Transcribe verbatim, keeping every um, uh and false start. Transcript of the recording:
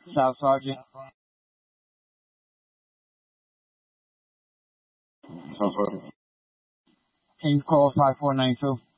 Staff Sergeant. Staff Sergeant. Team call five four nine two.